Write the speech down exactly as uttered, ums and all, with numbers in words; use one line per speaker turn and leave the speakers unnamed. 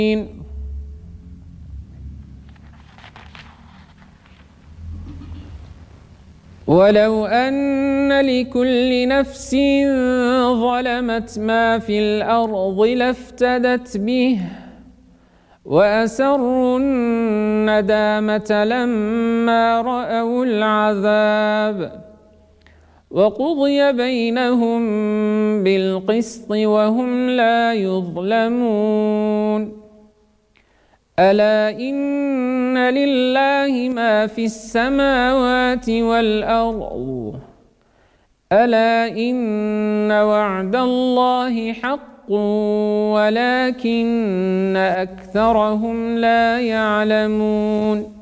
ولو أن لكل نفس ظلمت ما في الأرض لافتدت به وأسروا الندامة لما رأوا العذاب وقضي بينهم بالقسط وهم لا يظلمون ألا إن لله ما في السماوات والأرض ألا إن وعد الله حق ولكن أكثرهم لا يعلمون